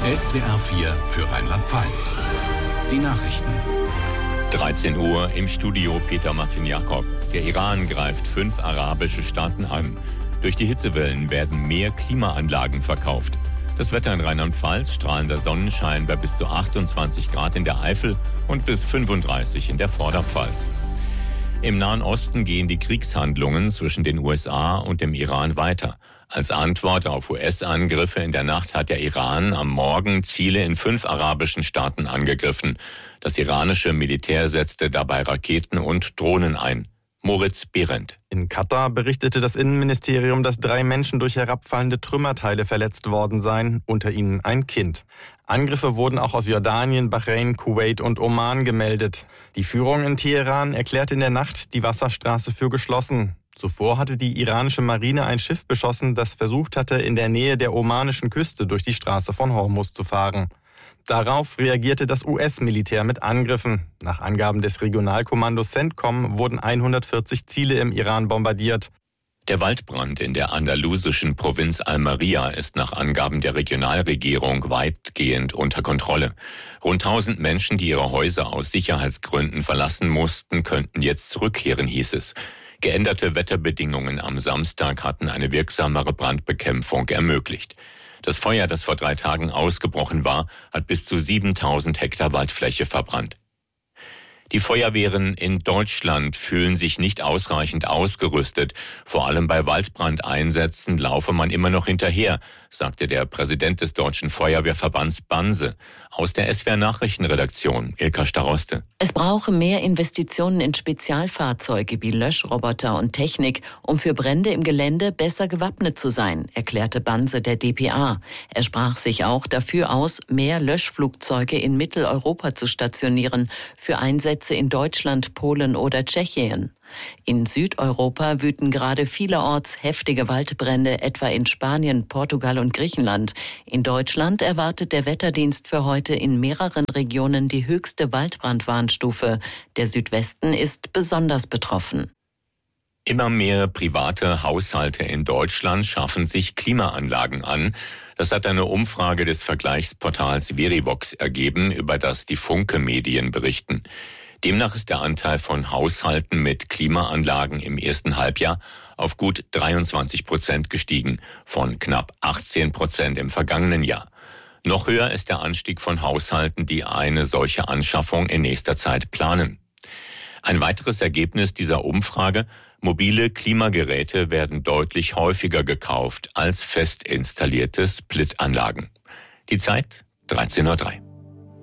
SWR 4 für Rheinland-Pfalz. Die Nachrichten. 13 Uhr im Studio Peter Martin Jakob. Der Iran greift 5 arabische Staaten an. Durch die Hitzewellen werden mehr Klimaanlagen verkauft. Das Wetter in Rheinland-Pfalz, strahlender Sonnenschein bei bis zu 28 Grad in der Eifel und bis 35 in der Vorderpfalz. Im Nahen Osten gehen die Kriegshandlungen zwischen den USA und dem Iran weiter. Als Antwort auf US-Angriffe in der Nacht hat der Iran am Morgen Ziele in 5 arabischen Staaten angegriffen. Das iranische Militär setzte dabei Raketen und Drohnen ein. Moritz Behrendt. In Katar berichtete das Innenministerium, dass 3 Menschen durch herabfallende Trümmerteile verletzt worden seien, unter ihnen ein Kind. Angriffe wurden auch aus Jordanien, Bahrain, Kuwait und Oman gemeldet. Die Führung in Teheran erklärte in der Nacht die Wasserstraße für geschlossen. Zuvor hatte die iranische Marine ein Schiff beschossen, das versucht hatte, in der Nähe der omanischen Küste durch die Straße von Hormuz zu fahren. Darauf reagierte das US-Militär mit Angriffen. Nach Angaben des Regionalkommandos CENTCOM wurden 140 Ziele im Iran bombardiert. Der Waldbrand in der andalusischen Provinz Almería ist nach Angaben der Regionalregierung weitgehend unter Kontrolle. Rund 1000 Menschen, die ihre Häuser aus Sicherheitsgründen verlassen mussten, könnten jetzt zurückkehren, hieß es. Geänderte Wetterbedingungen am Samstag hatten eine wirksamere Brandbekämpfung ermöglicht. Das Feuer, das vor 3 Tagen ausgebrochen war, hat bis zu 7000 Hektar Waldfläche verbrannt. Die Feuerwehren in Deutschland fühlen sich nicht ausreichend ausgerüstet. Vor allem bei Waldbrandeinsätzen laufe man immer noch hinterher, sagte der Präsident des Deutschen Feuerwehrverbands Banse. Aus der SWR-Nachrichtenredaktion, Ilka Staroste. Es brauche mehr Investitionen in Spezialfahrzeuge wie Löschroboter und Technik, um für Brände im Gelände besser gewappnet zu sein, erklärte Banse der dpa. Er sprach sich auch dafür aus, mehr Löschflugzeuge in Mitteleuropa zu stationieren, für Einsätze in Deutschland, Polen oder Tschechien. In Südeuropa wüten gerade vielerorts heftige Waldbrände, etwa in Spanien, Portugal und Griechenland. In Deutschland erwartet der Wetterdienst für heute in mehreren Regionen die höchste Waldbrandwarnstufe. Der Südwesten ist besonders betroffen. Immer mehr private Haushalte in Deutschland schaffen sich Klimaanlagen an. Das hat eine Umfrage des Vergleichsportals Verivox ergeben, über das die Funke-Medien berichten. Demnach ist der Anteil von Haushalten mit Klimaanlagen im ersten Halbjahr auf gut 23% gestiegen, von knapp 18% im vergangenen Jahr. Noch höher ist der Anstieg von Haushalten, die eine solche Anschaffung in nächster Zeit planen. Ein weiteres Ergebnis dieser Umfrage: mobile Klimageräte werden deutlich häufiger gekauft als fest installierte Splitanlagen. Die Zeit 13:03 Uhr.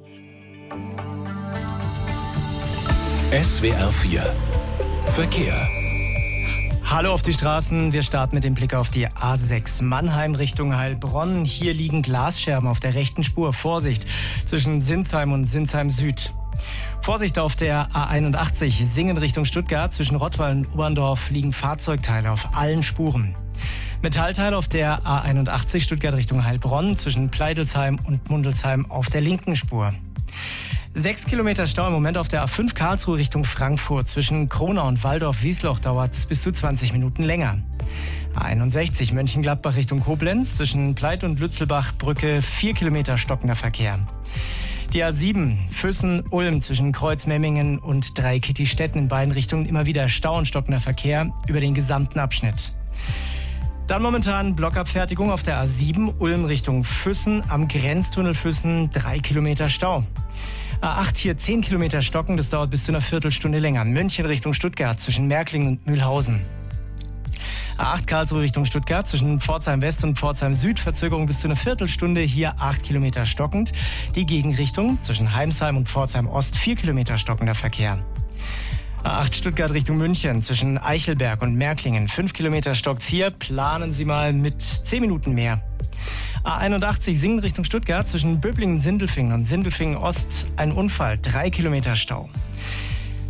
SWR 4 Verkehr. Hallo auf die Straßen. Wir starten mit dem Blick auf die A6 Mannheim Richtung Heilbronn. Hier liegen Glasscherben auf der rechten Spur. Vorsicht zwischen Sinsheim und Sinsheim Süd. Vorsicht auf der A81 Singen Richtung Stuttgart. Zwischen Rottweil und Oberndorf liegen Fahrzeugteile auf allen Spuren. Metallteile auf der A81 Stuttgart Richtung Heilbronn. Zwischen Pleidelsheim und Mundelsheim auf der linken Spur. 6 Kilometer Stau im Moment auf der A5 Karlsruhe Richtung Frankfurt. Zwischen Kronau und Walldorf-Wiesloch dauert es bis zu 20 Minuten länger. A61 Mönchengladbach Richtung Koblenz. Zwischen Pleit und Lützelbach-Brücke 4 Kilometer stockender Verkehr. Die A7 Füssen-Ulm zwischen Kreuz-Memmingen und Dreikitty-Stetten in beiden Richtungen immer wieder Stau und stockender Verkehr über den gesamten Abschnitt. Dann momentan Blockabfertigung auf der A7 Ulm Richtung Füssen, am Grenztunnel Füssen 3 Kilometer Stau. A8 hier 10 Kilometer stocken, das dauert bis zu einer Viertelstunde länger. München Richtung Stuttgart zwischen Märklingen und Mühlhausen. A8 Karlsruhe Richtung Stuttgart zwischen Pforzheim West und Pforzheim Süd, Verzögerung bis zu einer Viertelstunde, hier 8 Kilometer stockend. Die Gegenrichtung zwischen Heimsheim und Pforzheim Ost 4 Kilometer stockender Verkehr. A8 Stuttgart Richtung München zwischen Eichelberg und Märklingen 5 Kilometer stockt. Hier planen Sie mal mit 10 Minuten mehr. A81 Singen Richtung Stuttgart zwischen Böblingen-Sindelfingen und Sindelfingen Ost ein Unfall, 3 Kilometer Stau.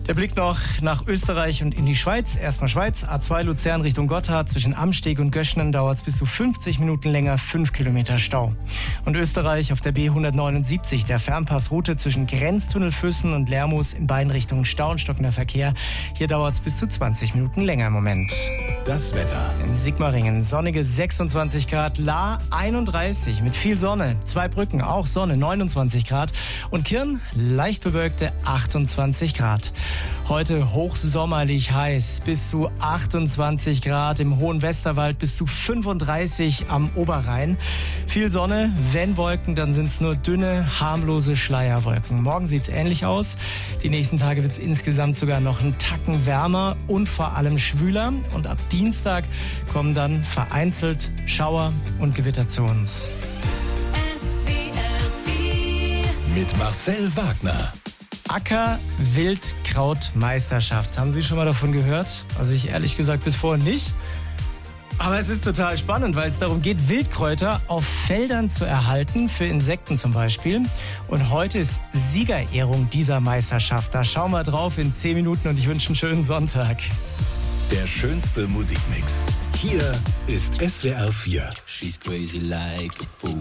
Der Blick noch nach Österreich und in die Schweiz. Erstmal Schweiz, A2 Luzern Richtung Gotthard. Zwischen Amsteg und Göschenen dauert es bis zu 50 Minuten länger, 5 Kilometer Stau. Und Österreich auf der B179, der Fernpassroute zwischen Grenztunnelfüssen und Lermoos in beiden Richtungen Stau und stockender Verkehr. Hier dauert es bis zu 20 Minuten länger im Moment. Das Wetter. In Sigmaringen sonnige 26 Grad, Lahr 31 mit viel Sonne. Zweibrücken auch Sonne 29 Grad und Kirn leicht bewölkte 28 Grad. Heute hochsommerlich heiß, bis zu 28 Grad im hohen Westerwald, bis zu 35 am Oberrhein. Viel Sonne, wenn Wolken, dann sind es nur dünne, harmlose Schleierwolken. Morgen sieht es ähnlich aus. Die nächsten Tage wird es insgesamt sogar noch einen Tacken wärmer und vor allem schwüler. Und ab Dienstag kommen dann vereinzelt Schauer und Gewitter zu uns. Mit Marcel Wagner. Acker-Wildkraut-Meisterschaft. Haben Sie schon mal davon gehört? Also ich ehrlich gesagt bis vorhin nicht. Aber es ist total spannend, weil es darum geht, Wildkräuter auf Feldern zu erhalten, für Insekten zum Beispiel. Und heute ist Siegerehrung dieser Meisterschaft. Da schauen wir drauf in 10 Minuten und ich wünsche einen schönen Sonntag. Der schönste Musikmix. Hier ist SWR 4. She's crazy like a fool.